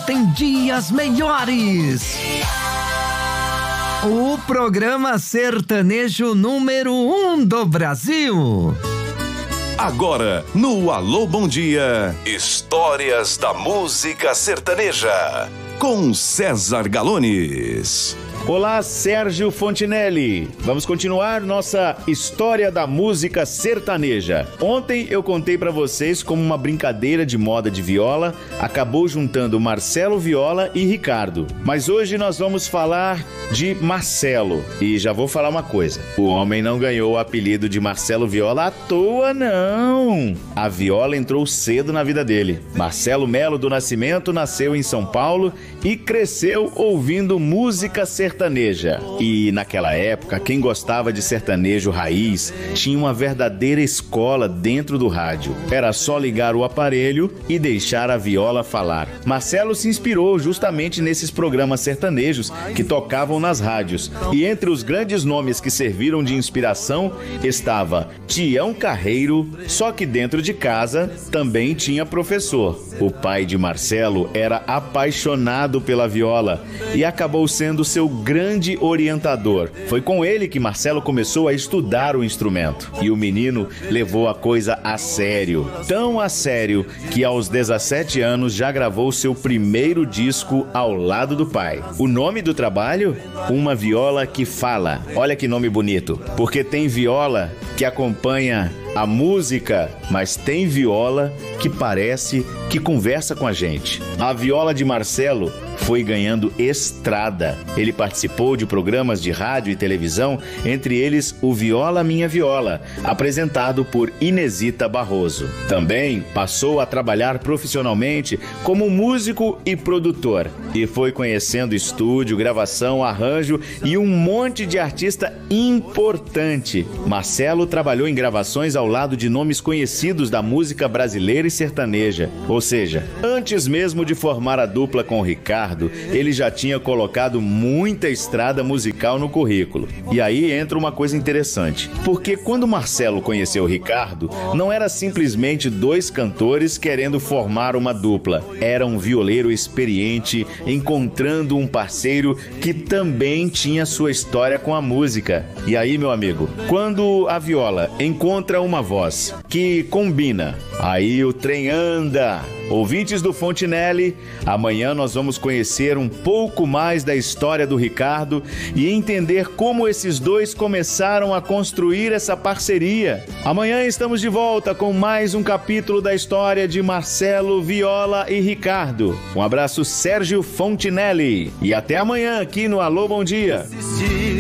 tem dias melhores. O programa sertanejo número 1 do Brasil. Agora, no Alô Bom Dia, histórias da música sertaneja, com César Galones. Olá, Sérgio Fontinelli. Vamos continuar nossa história da música sertaneja. Ontem eu contei pra vocês como uma brincadeira de moda de viola acabou juntando Marcelo Viola e Ricardo. Mas hoje nós vamos falar de Marcelo. E já vou falar uma coisa: o homem não ganhou o apelido de Marcelo Viola à toa, não. A viola entrou cedo na vida dele. Marcelo Melo do Nascimento nasceu em São Paulo e cresceu ouvindo música sertaneja. E naquela época, quem gostava de sertanejo raiz tinha uma verdadeira escola dentro do rádio. Era só ligar o aparelho e deixar a viola falar. Marcelo se inspirou justamente nesses programas sertanejos que tocavam nas rádios. E entre os grandes nomes que serviram de inspiração estava Tião Carreiro, só que dentro de casa também tinha professor. O pai de Marcelo era apaixonado pela viola e acabou sendo seu grande orientador. Foi com ele que Marcelo começou a estudar o instrumento. E o menino levou a coisa a sério. Tão a sério que aos 17 anos já gravou seu primeiro disco ao lado do pai. O nome do trabalho? Uma Viola que Fala. Olha que nome bonito. Porque tem viola que acompanha a música, mas tem viola que parece que conversa com a gente. A viola de Marcelo foi ganhando estrada. Ele participou de programas de rádio e televisão, entre eles o Viola Minha Viola, apresentado por Inesita Barroso. Também passou a trabalhar profissionalmente como músico e produtor. E foi conhecendo estúdio, gravação, arranjo e um monte de artista importante. Marcelo trabalhou em gravações ao lado de nomes conhecidos da música brasileira e sertaneja. Ou seja, antes mesmo de formar a dupla com o Ricardo, ele já tinha colocado muita estrada musical no currículo. E aí entra uma coisa interessante, porque quando Marcelo conheceu o Ricardo, não era simplesmente dois cantores querendo formar uma dupla. Era um violeiro experiente encontrando um parceiro que também tinha sua história com a música. E aí, meu amigo, quando a viola encontra uma voz que combina, aí o trem anda. Ouvintes do Fontinelli, amanhã nós vamos conhecer um pouco mais da história do Ricardo e entender como esses dois começaram a construir essa parceria. Amanhã estamos de volta com mais um capítulo da história de Marcelo, Viola e Ricardo. Um abraço, Sérgio Fontinelli, e até amanhã aqui no Alô Bom Dia.